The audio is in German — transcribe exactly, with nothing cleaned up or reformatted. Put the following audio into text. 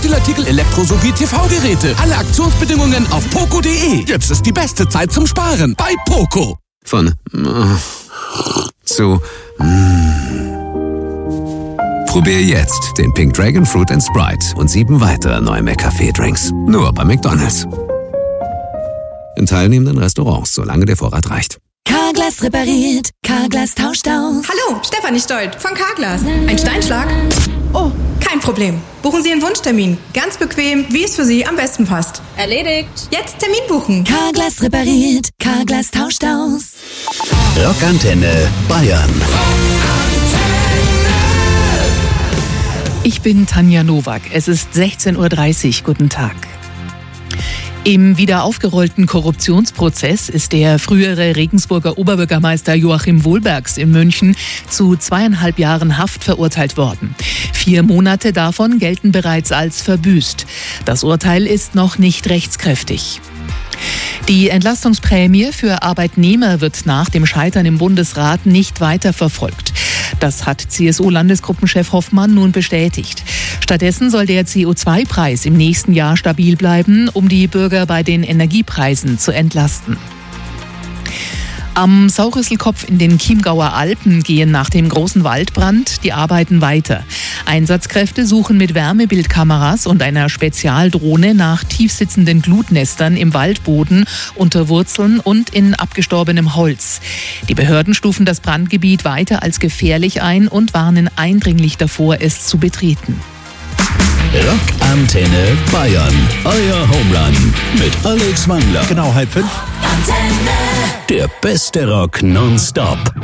Textilartikel, Elektro- sowie T V-Geräte. Alle Aktionsbedingungen auf poco punkt de. Jetzt ist die beste Zeit zum Sparen bei Poco. Von äh, zu mm. Probier jetzt den Pink Dragon Fruit and Sprite und sieben weitere neue McCafé-Drinks. Nur bei McDonald's. In teilnehmenden Restaurants, solange der Vorrat reicht. Carglass repariert, Carglass tauscht aus. Hallo, Stefanie Stolt von Carglass. Ein Steinschlag? Oh, kein Problem. Buchen Sie Ihren Wunschtermin. Ganz bequem, wie es für Sie am besten passt. Erledigt. Jetzt Termin buchen. Carglass repariert, Carglass tauscht aus. Rockantenne Bayern. Ich bin Tanja Nowak. Es ist sechzehn Uhr dreißig. Guten Tag. Im wieder aufgerollten Korruptionsprozess ist der frühere Regensburger Oberbürgermeister Joachim Wohlbergs in München zu zweieinhalb Jahren Haft verurteilt worden. Vier Monate davon gelten bereits als verbüßt. Das Urteil ist noch nicht rechtskräftig. Die Entlastungsprämie für Arbeitnehmer wird nach dem Scheitern im Bundesrat nicht weiter verfolgt. Das hat C S U-Landesgruppenchef Hoffmann nun bestätigt. Stattdessen soll der C O zwei Preis im nächsten Jahr stabil bleiben, um die Bürger bei den Energiepreisen zu entlasten. Am Saugrüsselkopf in den Chiemgauer Alpen gehen nach dem großen Waldbrand die Arbeiten weiter. Einsatzkräfte suchen mit Wärmebildkameras und einer Spezialdrohne nach tiefsitzenden Glutnestern im Waldboden, unter Wurzeln und in abgestorbenem Holz. Die Behörden stufen das Brandgebiet weiter als gefährlich ein und warnen eindringlich davor, es zu betreten. Rockantenne Bayern. Euer Homerun mit Alex Wangler. Genau halb fünf. Der beste Rock nonstop.